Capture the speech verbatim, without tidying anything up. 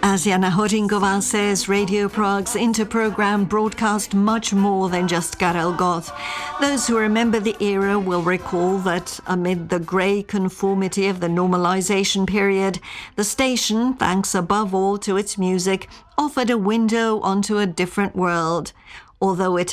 As Jana Horinková says, Radio Prague's inter-program broadcast much more than just Karel Gott. Those who remember the era will recall that amid the grey conformity of the normalization period, the station, thanks above all to its music, offered a window onto a different world. Although it